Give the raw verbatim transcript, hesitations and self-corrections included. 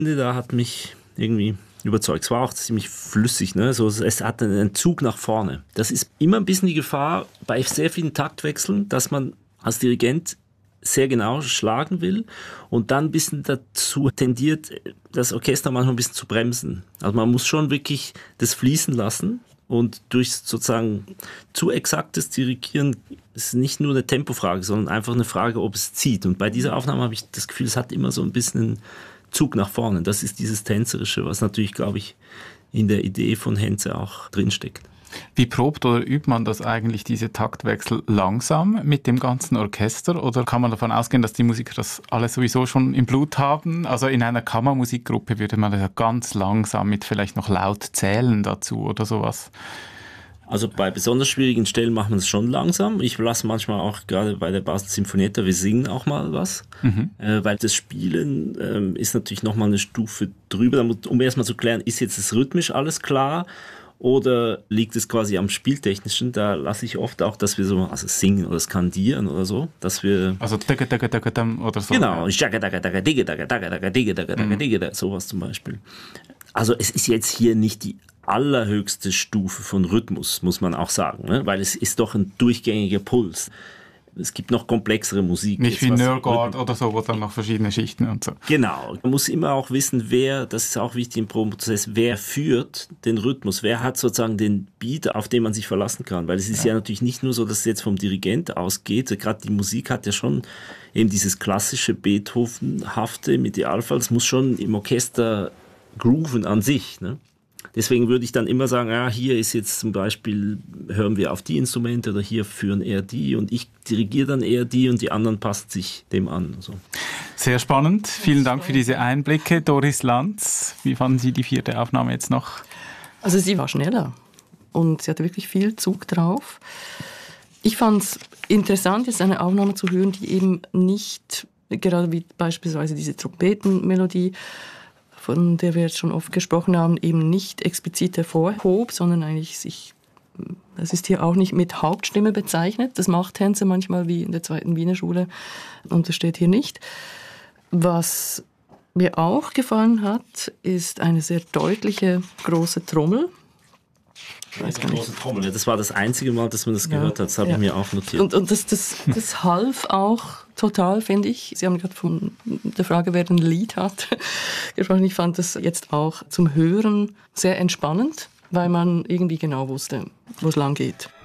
Da hat mich irgendwie überzeugt. Es war auch ziemlich flüssig, ne? So, es hatte einen Zug nach vorne. Das ist immer ein bisschen die Gefahr bei sehr vielen Taktwechseln, dass man als Dirigent sehr genau schlagen will und dann ein bisschen dazu tendiert, das Orchester manchmal ein bisschen zu bremsen. Also man muss schon wirklich das fließen lassen und durch sozusagen zu exaktes Dirigieren ist nicht nur eine Tempofrage, sondern einfach eine Frage, ob es zieht. Und bei dieser Aufnahme habe ich das Gefühl, es hat immer so ein bisschen einen Zug nach vorne. Das ist dieses Tänzerische, was natürlich, glaube ich, in der Idee von Henze auch drinsteckt. Wie probt oder übt man das eigentlich, diese Taktwechsel, langsam mit dem ganzen Orchester? Oder kann man davon ausgehen, dass die Musiker das alle sowieso schon im Blut haben? Also in einer Kammermusikgruppe würde man das ja ganz langsam mit vielleicht noch laut zählen dazu oder sowas. Also bei besonders schwierigen Stellen macht man es schon langsam. Ich lasse manchmal auch, gerade bei der Basel Sinfonietta, wir singen auch mal was. Mhm. Äh, weil das Spielen ähm, ist natürlich nochmal eine Stufe drüber, um erstmal zu klären, ist jetzt das rhythmisch alles klar? Oder liegt es quasi am Spieltechnischen? Da lasse ich oft auch, dass wir so, also singen oder skandieren oder so, dass wir... Also tege, tege, tege, tege, oder so. Genau, sowas zum Beispiel. Also es ist jetzt hier nicht die allerhöchste Stufe von Rhythmus, muss man auch sagen, ne? Weil es ist doch ein durchgängiger Puls. Es gibt noch komplexere Musik. Nicht wie Nørgaard oder so, wo dann noch verschiedene Schichten und so. Genau. Man muss immer auch wissen, wer, das ist auch wichtig im Probenprozess, wer führt den Rhythmus, wer hat sozusagen den Beat, auf den man sich verlassen kann. Weil es ist ja, ja natürlich nicht nur so, dass es jetzt vom Dirigent ausgeht. Gerade die Musik hat ja schon eben dieses klassische Beethovenhafte im Idealfall. Es muss schon im Orchester grooven an sich, ne? Deswegen würde ich dann immer sagen, ja, hier ist jetzt zum Beispiel, hören wir auf die Instrumente oder hier führen eher die und ich dirigiere dann eher die und die anderen passen sich dem an. So. Sehr spannend. Vielen Dank für diese Einblicke. Doris Lanz, wie fanden Sie die vierte Aufnahme jetzt noch? Also sie war schneller und sie hatte wirklich viel Zug drauf. Ich fand es interessant, jetzt eine Aufnahme zu hören, die eben nicht, gerade wie beispielsweise diese Trompetenmelodie, von der wir jetzt schon oft gesprochen haben, eben nicht explizit hervorhob, sondern eigentlich sich, das ist hier auch nicht mit Hauptstimme bezeichnet. Das macht Henze manchmal wie in der zweiten Wiener Schule und das steht hier nicht. Was mir auch gefallen hat, ist eine sehr deutliche große Trommel. Ich weiß gar nicht. Große Trommel. Das war das einzige Mal, dass man das gehört ja, hat. Das habe ja. ich mir auch notiert. Und, und das, das, das half auch total, finde ich. Sie haben gerade von der Frage, wer ein Lied hat, gesprochen. Ich fand das jetzt auch zum Hören sehr entspannend, weil man irgendwie genau wusste, wo es lang geht.